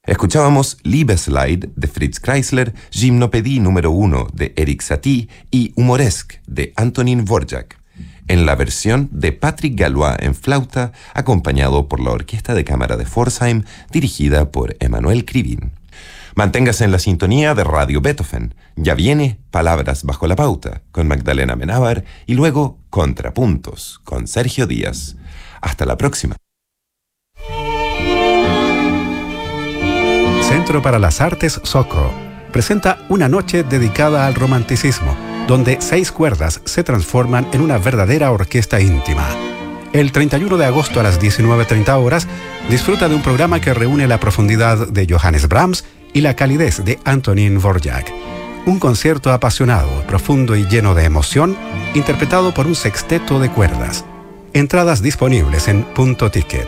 Escuchábamos Liebesleid de Fritz Kreisler, Gymnopédie número 1 de Erik Satie y Humoresque de Antonín Dvorak, en la versión de Patrick Gallois en flauta, acompañado por la Orquesta de Cámara de Pforzheim, dirigida por Emanuel Krivin. Manténgase en la sintonía de Radio Beethoven. Ya viene Palabras bajo la pauta con Magdalena Amenábar y luego Contrapuntos con Sergio Díaz. Hasta la próxima. Centro para las Artes Soco presenta una noche dedicada al romanticismo, donde 6 cuerdas se transforman en una verdadera orquesta íntima. El 31 de agosto a las 19:30 horas, disfruta de un programa que reúne la profundidad de Johannes Brahms y la calidez de Antonín Dvorak. Un concierto apasionado, profundo y lleno de emoción, interpretado por un sexteto de cuerdas. Entradas disponibles en Punto Ticket.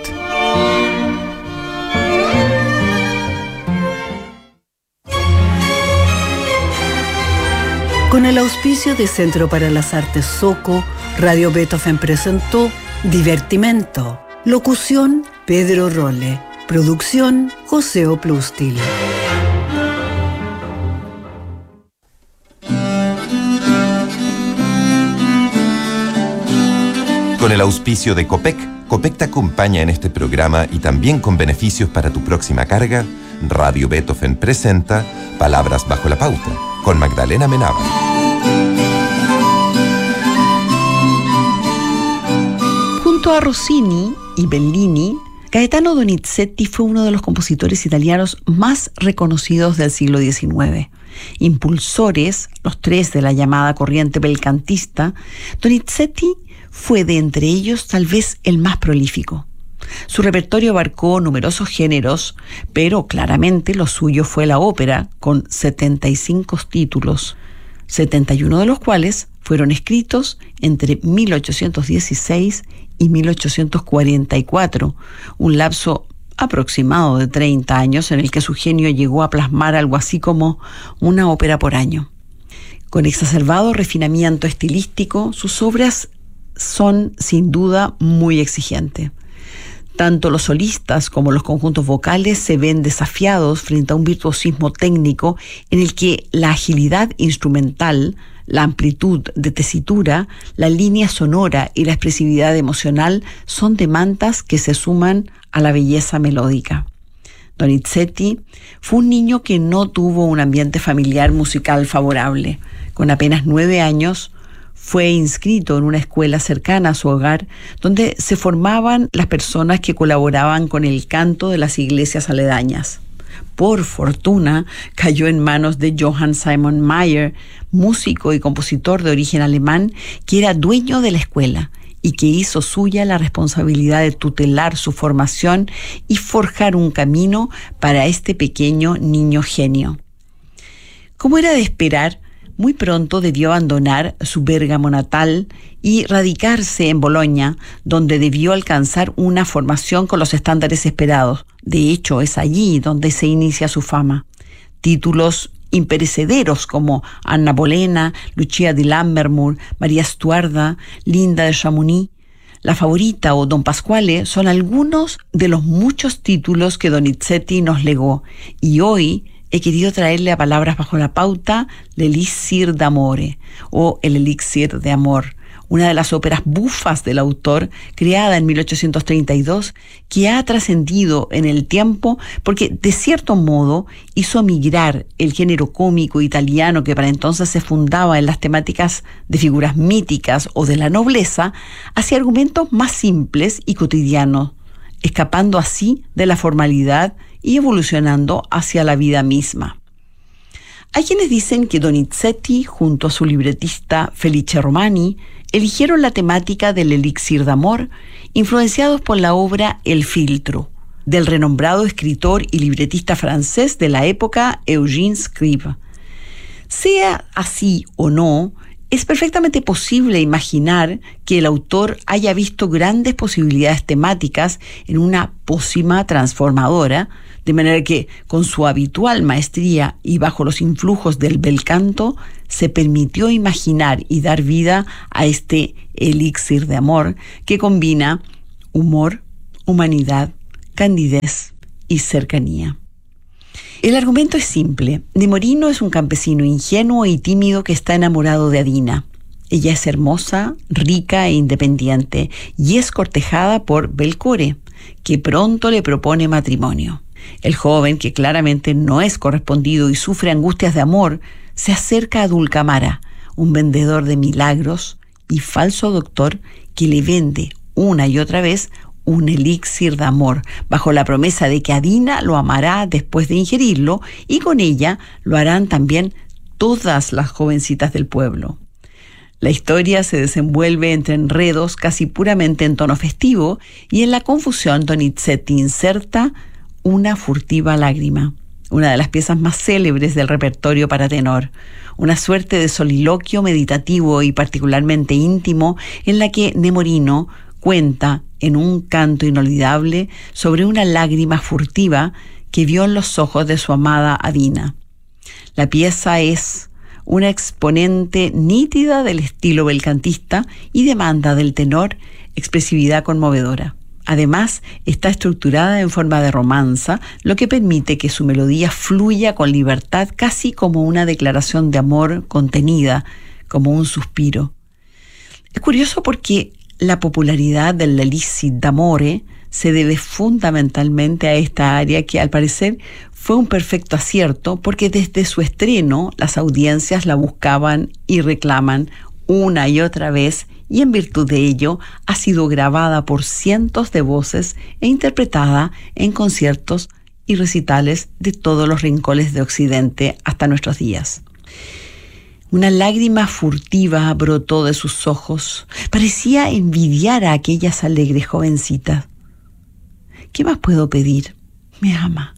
Con el auspicio de Centro para las Artes Soco, Radio Beethoven presentó Divertimento. Locución, Pedro Rolle. Producción, José Oplustil. Con el auspicio de Copec, Copec te acompaña en este programa y también con beneficios para tu próxima carga. Radio Beethoven presenta Palabras bajo la pauta con Magdalena Amenábar. Junto a Rossini y Bellini, Gaetano Donizetti fue uno de los compositores italianos más reconocidos del siglo XIX. Impulsores, los 3 de la llamada corriente belcantista, Donizetti fue de entre ellos tal vez el más prolífico. Su repertorio abarcó numerosos géneros, pero claramente lo suyo fue la ópera, con 75 títulos, 71 de los cuales fueron escritos entre 1816 y 1844, un lapso aproximado de 30 años en el que su genio llegó a plasmar algo así como una ópera por año. Con exacerbado refinamiento estilístico, sus obras son sin duda muy exigentes. Tanto los solistas como los conjuntos vocales se ven desafiados frente a un virtuosismo técnico en el que la agilidad instrumental, la amplitud de tesitura, la línea sonora y la expresividad emocional son demandas que se suman a la belleza melódica. Donizetti fue un niño que no tuvo un ambiente familiar musical favorable. Con apenas 9 años, fue inscrito en una escuela cercana a su hogar, donde se formaban las personas que colaboraban con el canto de las iglesias aledañas. Por fortuna, cayó en manos de Johann Simon Mayer, músico y compositor de origen alemán, que era dueño de la escuela y que hizo suya la responsabilidad de tutelar su formación y forjar un camino para este pequeño niño genio. Como era de esperar, muy pronto debió abandonar su Bérgamo natal y radicarse en Bolonia, donde debió alcanzar una formación con los estándares esperados. De hecho, es allí donde se inicia su fama. Títulos imperecederos como Anna Bolena, Lucia di Lammermoor, María Stuarda, Linda de Chamonix, La Favorita o Don Pasquale son algunos de los muchos títulos que Donizetti nos legó, y hoy he querido traerle a Palabras bajo la pauta l'Elixir d'Amore, o El Elixir de Amor, una de las óperas bufas del autor, creada en 1832, que ha trascendido en el tiempo porque, de cierto modo, hizo migrar el género cómico italiano que para entonces se fundaba en las temáticas de figuras míticas o de la nobleza hacia argumentos más simples y cotidianos, escapando así de la formalidad y evolucionando hacia la vida misma. Hay quienes dicen que Donizetti, junto a su libretista Felice Romani, eligieron la temática del Elixir de Amor, influenciados por la obra El Filtro, del renombrado escritor y libretista francés de la época Eugène Scribe. Sea así o no, es perfectamente posible imaginar que el autor haya visto grandes posibilidades temáticas en una pócima transformadora, de manera que, con su habitual maestría y bajo los influjos del bel canto, se permitió imaginar y dar vida a este elixir de amor que combina humor, humanidad, candidez y cercanía. El argumento es simple. Nemorino es un campesino ingenuo y tímido que está enamorado de Adina. Ella es hermosa, rica e independiente y es cortejada por Belcore, que pronto le propone matrimonio. El joven, que claramente no es correspondido y sufre angustias de amor, se acerca a Dulcamara, un vendedor de milagros y falso doctor que le vende una y otra vez un elixir de amor, bajo la promesa de que Adina lo amará después de ingerirlo y con ella lo harán también todas las jovencitas del pueblo. La historia se desenvuelve entre enredos casi puramente en tono festivo y en la confusión Donizetti inserta una furtiva lágrima, una de las piezas más célebres del repertorio para tenor, una suerte de soliloquio meditativo y particularmente íntimo en la que Nemorino cuenta en un canto inolvidable sobre una lágrima furtiva que vio en los ojos de su amada Adina. La pieza es una exponente nítida del estilo belcantista y demanda del tenor expresividad conmovedora. Además, está estructurada en forma de romanza, lo que permite que su melodía fluya con libertad, casi como una declaración de amor contenida, como un suspiro. Es curioso porque la popularidad del Elixir d'Amore se debe fundamentalmente a esta aria que, al parecer, fue un perfecto acierto porque desde su estreno las audiencias la buscaban y reclaman una y otra vez, y en virtud de ello ha sido grabada por cientos de voces e interpretada en conciertos y recitales de todos los rincones de Occidente hasta nuestros días. Una lágrima furtiva brotó de sus ojos. Parecía envidiar a aquellas alegres jovencitas. ¿Qué más puedo pedir? Me ama.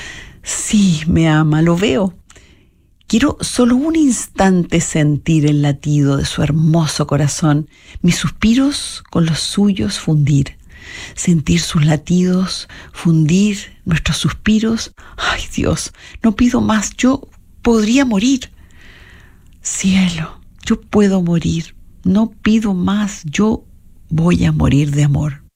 Sí, me ama, lo veo. Quiero solo un instante sentir el latido de su hermoso corazón, mis suspiros con los suyos fundir, sentir sus latidos, fundir nuestros suspiros. Ay, Dios, no pido más, yo podría morir. Cielo, yo puedo morir, no pido más, yo voy a morir de amor.